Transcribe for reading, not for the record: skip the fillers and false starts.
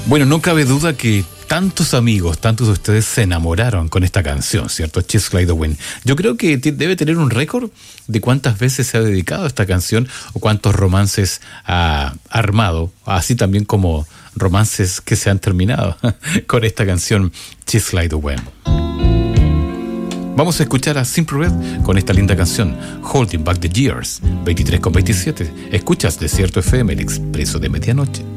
Bueno, no cabe duda que tantos amigos, tantos de ustedes se enamoraron con esta canción, ¿cierto? Just Like the Wind. Yo creo que debe tener un récord de cuántas veces se ha dedicado a esta canción o cuántos romances ha armado, así también como romances que se han terminado con esta canción Just Like the Wind. Vamos a escuchar a Simply Red con esta linda canción, Holding Back the Years, 23:27. Escuchas Desierto FM, el expreso de medianoche.